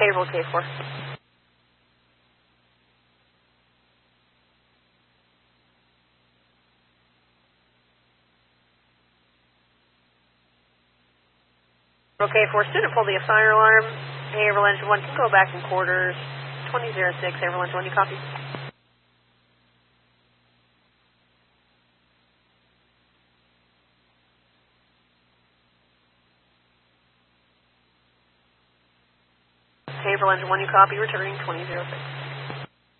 Haverhill K4. Okay, for student, pull the fire alarm. Haverhill Engine 1 can go back in quarters. 2006, Haverhill Engine 1, you copy? Haverhill Engine 1, you copy, returning 2006.